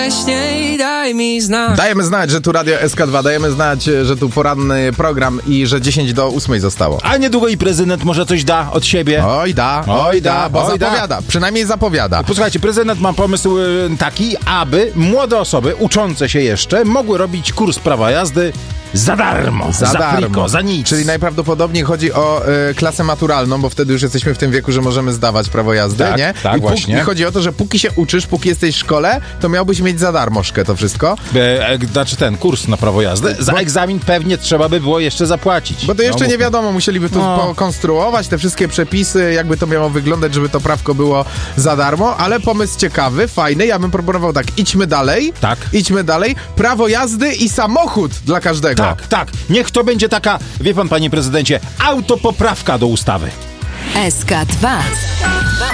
Wcześniej daj mi znać. Dajemy znać, że tu Radio SK2, dajemy znać, że tu poranny program i że 10 do 8 zostało. A niedługo i prezydent może coś da od siebie. Oj da, bo zapowiada, przynajmniej zapowiada. Posłuchajcie, prezydent ma pomysł taki, aby młode osoby uczące się jeszcze mogły robić kurs prawa jazdy za darmo, za friko, za nic. Czyli najprawdopodobniej chodzi o klasę maturalną, bo wtedy już jesteśmy w tym wieku, że możemy zdawać prawo jazdy, tak, nie? Tak, właśnie. I chodzi o to, że póki się uczysz, póki jesteś w szkole, to miałbyś mieć za darmożkę to wszystko. Znaczy ten kurs na prawo jazdy, za egzamin pewnie trzeba by było jeszcze zapłacić. Bo to jeszcze nie wiadomo, musieliby tu pokonstruować te wszystkie przepisy, jakby to miało wyglądać, żeby to prawko było za darmo, ale pomysł ciekawy, fajny, ja bym proponował tak, idźmy dalej, prawo jazdy i samochód dla każdego. Tak, niech to będzie taka, wie pan, panie prezydencie, autopoprawka do ustawy. SK2